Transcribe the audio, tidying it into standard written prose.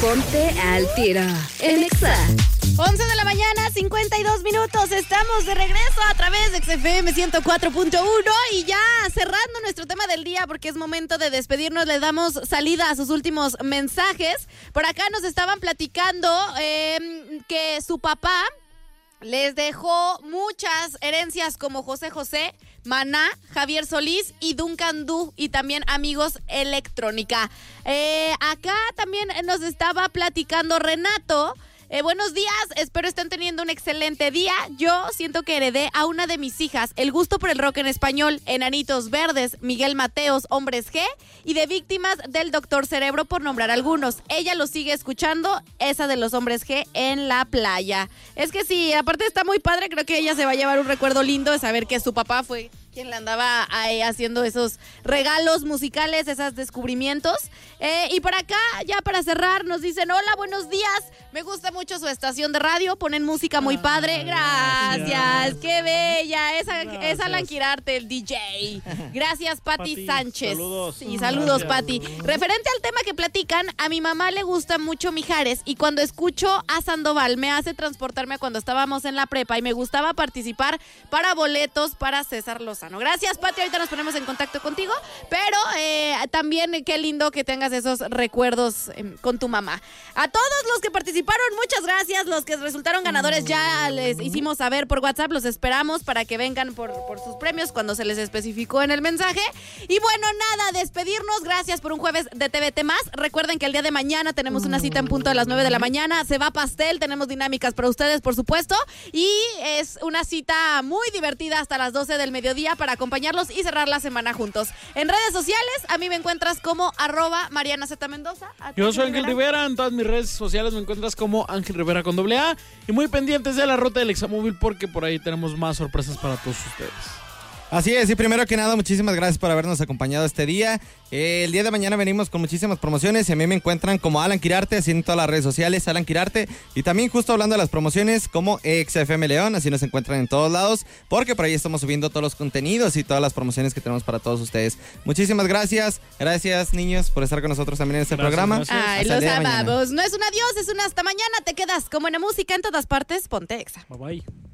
Ponte al tiro en Exa. 11 de la mañana, 52 minutos. Estamos de regreso a través de XFM 104.1 y ya cerrando nuestro tema del día porque es momento de despedirnos. Le damos salida a sus últimos mensajes. Por acá nos estaban platicando que su papá les dejó muchas herencias como José José, Maná, Javier Solís y Duncan Du y también Amigos Electrónica. Acá también nos estaba platicando Renato. Buenos días, espero estén teniendo un excelente día. Yo siento que heredé a una de mis hijas el gusto por el rock en español, Enanitos Verdes, Miguel Mateos, Hombres G y de Víctimas del Doctor Cerebro, por nombrar algunos. Ella lo sigue escuchando, esa de los Hombres G en la playa. Es que sí, aparte está muy padre, creo que ella se va a llevar un recuerdo lindo de saber que su papá fue quien le andaba ahí haciendo esos regalos musicales, esos descubrimientos. Y por acá, ya para cerrar, nos dicen, hola, buenos días, me gusta mucho su estación de radio, ponen música muy padre. Gracias, qué bella. Es Alan Quirarte, el DJ. Gracias, Pati Sánchez. Saludos. Sí, saludos, Pati. Referente al tema que platican, a mi mamá le gusta mucho Mijares y cuando escucho a Sandoval me hace transportarme a cuando estábamos en la prepa y me gustaba participar para boletos para César Lozano. Gracias, Pati, ahorita nos ponemos en contacto contigo, pero también qué lindo que tengas esos recuerdos con tu mamá. A todos los que participaron, muchas gracias. Los que resultaron ganadores ya les hicimos saber por WhatsApp, los esperamos para que vengan por sus premios cuando se les especificó en el mensaje. Y bueno, nada, despedirnos, gracias por un jueves de TVT más. Recuerden que el día de mañana tenemos una cita en punto de las 9 de la mañana, se va pastel, tenemos dinámicas para ustedes, por supuesto, y es una cita muy divertida hasta las 12 del mediodía para acompañarlos y cerrar la semana juntos. En redes sociales, a mí me encuentras como @MarianaZMendoza. Yo soy Ángel Rivera, en todas mis redes sociales me encuentras como Ángel Rivera con AA y muy pendientes de la ruta del Examóvil porque por ahí tenemos más sorpresas para todos ustedes. Así es, y primero que nada, muchísimas gracias por habernos acompañado este día. El día de mañana venimos con muchísimas promociones y a mí me encuentran como Alan Quirarte, así en todas las redes sociales, Alan Quirarte. Y también justo hablando de las promociones como XFM León, así nos encuentran en todos lados, porque por ahí estamos subiendo todos los contenidos y todas las promociones que tenemos para todos ustedes. Muchísimas gracias, niños, por estar con nosotros también en este programa. Gracias. Ay, los amamos. No es un adiós, es un hasta mañana. Te quedas como en la música en todas partes. Ponte Exa. Bye bye.